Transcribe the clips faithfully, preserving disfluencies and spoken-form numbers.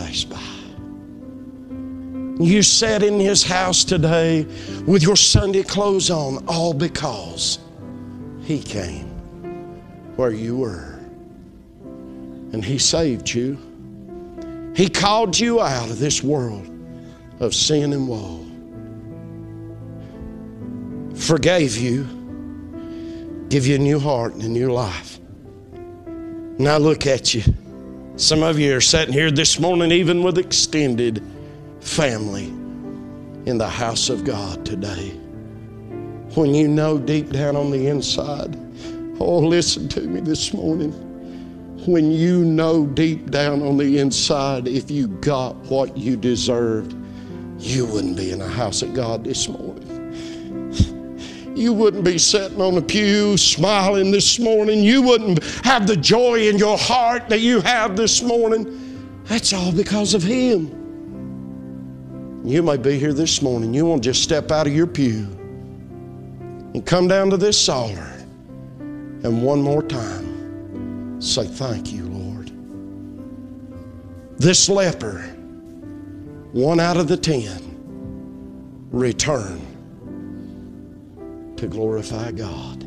passed by. You sat in His house today with your Sunday clothes on, all because He came where you were. And He saved you. He called you out of this world of sin and woe. Forgave you. Give you a new heart and a new life. Now look at you. Some of you are sitting here this morning even with extended family in the house of God today. When you know deep down on the inside, oh, listen to me this morning. When you know deep down on the inside, if you got what you deserved, you wouldn't be in the house of God this morning. You wouldn't be sitting on the pew smiling this morning. You wouldn't have the joy in your heart that you have this morning. That's all because of Him. You may be here this morning. You won't just step out of your pew and come down to this altar and one more time say, thank you, Lord. This leper, one out of the ten, returned to glorify God.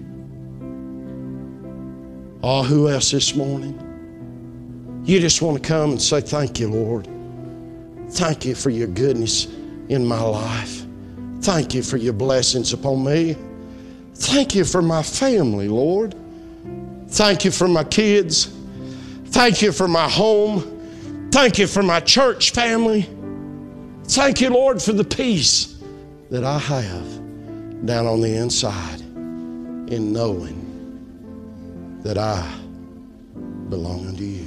Oh, who else this morning? You just want to come and say, thank you, Lord. Thank you for your goodness in my life. Thank you for your blessings upon me. Thank you for my family, Lord. Thank you for my kids. Thank you for my home. Thank you for my church family. Thank you, Lord, for the peace that I have down on the inside in knowing that I belong unto you.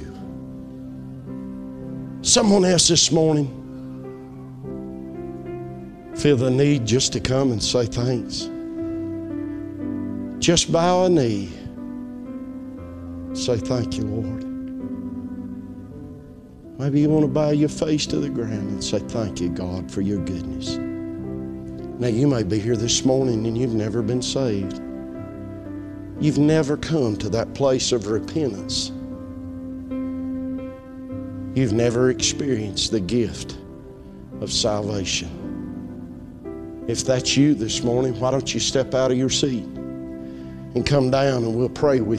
Someone else this morning feel the need just to come and say thanks. Just bow a knee. Say thank you, Lord. Maybe you want to bow your face to the ground and say thank you, God, for your goodness. Now, you may be here this morning and you've never been saved. You've never come to that place of repentance. You've never experienced the gift of salvation. If that's you this morning, why don't you step out of your seat and come down and we'll pray with you.